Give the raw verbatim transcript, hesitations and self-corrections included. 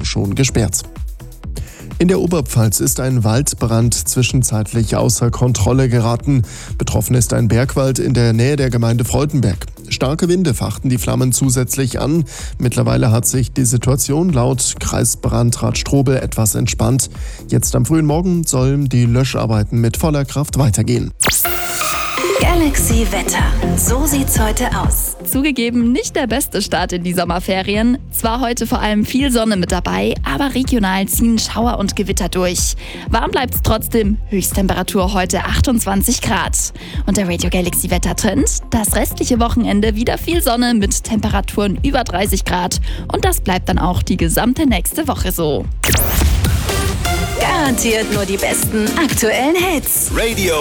schon gesperrt. In der Oberpfalz ist ein Waldbrand zwischenzeitlich außer Kontrolle geraten. Betroffen ist ein Bergwald in der Nähe der Gemeinde Freudenberg. Starke Winde fachten die Flammen zusätzlich an. Mittlerweile hat sich die Situation laut Kreisbrandrat Strobel etwas entspannt. Jetzt am frühen Morgen sollen die Löscharbeiten mit voller Kraft weitergehen. Galaxy Wetter. So sieht's heute aus. Zugegeben, nicht der beste Start in die Sommerferien. Zwar heute vor allem viel Sonne mit dabei, aber regional ziehen Schauer und Gewitter durch. Warm bleibt's trotzdem. Höchsttemperatur heute achtundzwanzig Grad. Und der Radio Galaxy Wettertrend? Das restliche Wochenende wieder viel Sonne mit Temperaturen über dreißig Grad. Und das bleibt dann auch die gesamte nächste Woche so. Garantiert nur die besten aktuellen Hits. Radio